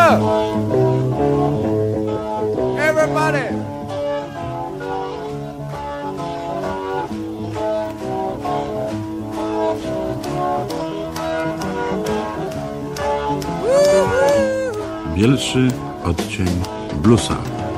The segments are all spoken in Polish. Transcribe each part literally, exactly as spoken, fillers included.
up! Everybody! Bielszy odcień bluesa.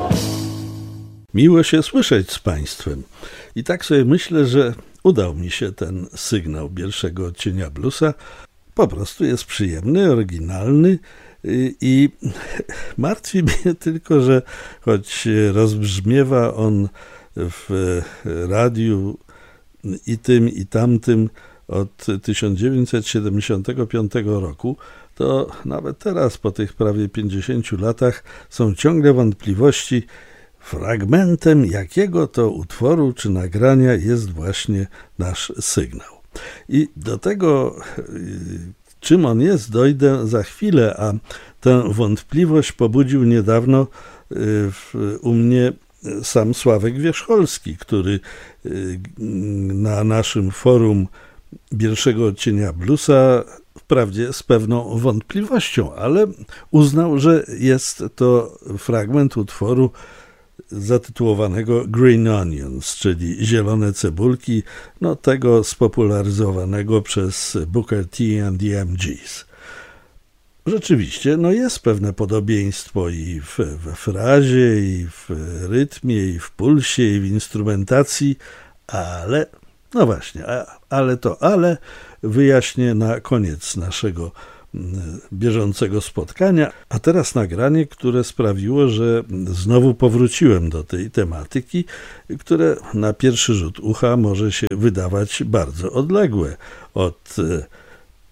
Miło się słyszeć z Państwem. I tak sobie myślę, że udał mi się ten sygnał bielszego odcienia bluesa. Po prostu jest przyjemny, oryginalny i martwi mnie tylko, że choć rozbrzmiewa on w radiu i tym, i tamtym od tysiąc dziewięćset siedemdziesiątego piątego roku, to nawet teraz, po tych prawie pięćdziesięciu latach, są ciągle wątpliwości, fragmentem jakiego to utworu czy nagrania jest właśnie nasz sygnał. I do tego, czym on jest, dojdę za chwilę, a tę wątpliwość pobudził niedawno u mnie sam Sławek Wierzcholski, który na naszym forum Bielszego odcienia bluesa, wprawdzie z pewną wątpliwością, ale uznał, że jest to fragment utworu zatytułowanego Green Onions, czyli Zielone Cebulki, no tego spopularyzowanego przez Booker T and the M Gs. Rzeczywiście, no jest pewne podobieństwo i w, we frazie, i w rytmie, i w pulsie, i w instrumentacji, ale, no właśnie, ale to ale wyjaśnię na koniec naszego bieżącego spotkania, a teraz nagranie, które sprawiło, że znowu powróciłem do tej tematyki, które na pierwszy rzut ucha może się wydawać bardzo odległe od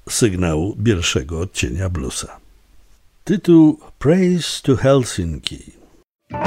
sygnału bielszego odcienia bluesa. Tytuł Praise to Helsinki.